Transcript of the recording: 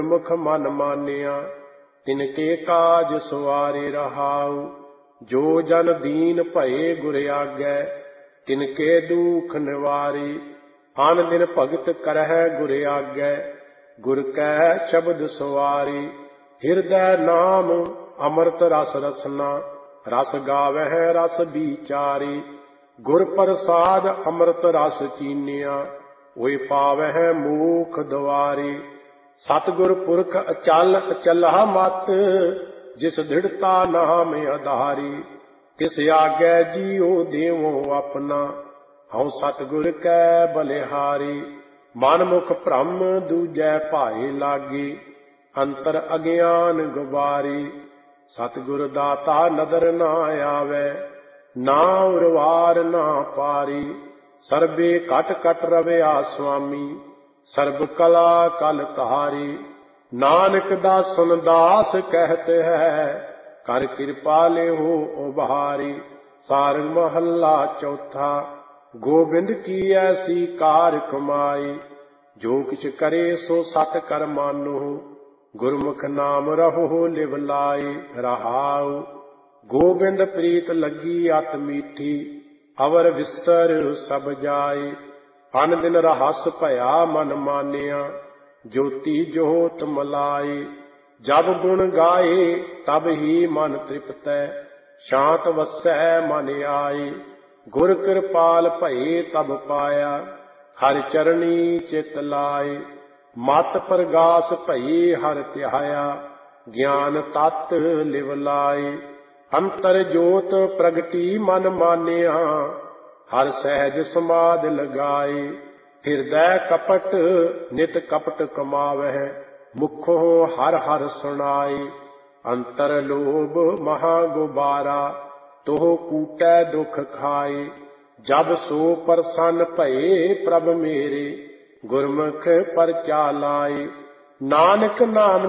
मुख मन मानिया तिनके काज सवारे रहाऊ। जो जन दीन भये गुर आगे तिनके दुख निवारी। आन दिन भगत करह गुर आगे गुर कह शब्द सवारी। हृदय नाम अमृत रस रसना रस गावह रस विचारी। गुर प्रसाद अमृत रस चीनिया ओए पावह मूख द्वारी। सतगुर पुरख अचल अचलह मत जिस दृढ़ता नाम आधारी। तिस आगे जियो देवो अपना हऊँ सतगुर कै बलिहारी। मन मुख भ्रम दूजै भाए लागी अंतर अज्ञान गुबारी। सतगुर दाता नदर ना आवे ना उरवार ना पारी। सर्बे कट कट रविया स्वामी सर्ब कला कल तारी। नानक दासन दास कहते है कर कृपा ले हो उभारी। सारंग महला चौथा। गोबिंद की ऐसी कार कमाई जो किछ करे सो सत कर मानो। गुरमुख नाम रहो लिव लाई रहाऊ। गोबिंद प्रीत लगी अत मीठी अवर विसर सब जाई। अन दिन रहस भया मन मानिया ज्योति जोत मलाई। जब गुण गाए तब ही मन तृप्तै शांत वसै मन आई। गुर कृपाल भये तब पाया हर चरणी चित लाई। मत प्रगास भये हर ध्याया ज्ञान तत् लिव लाई। अंतर जोत प्रगटी मन मानिया हर सहज समाध लगाई। हृदय कपट नित कपट कमावह मुखों हर हर सुनाई। अंतर लोभ महा गुबारा तोह कूटै दुख खाई। जब सो प्रसन्न भये प्रभ मेरे गुरमुख परचा लाई। नानक नाम